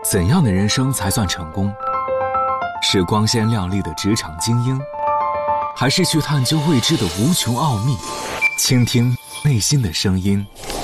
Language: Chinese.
怎样的人生才算成功？是光鲜亮丽的职场精英，还是去探究未知的无穷奥秘，倾听内心的声音？